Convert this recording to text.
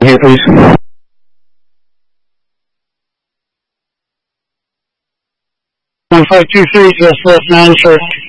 Here, please. One five two three, just left 9 short.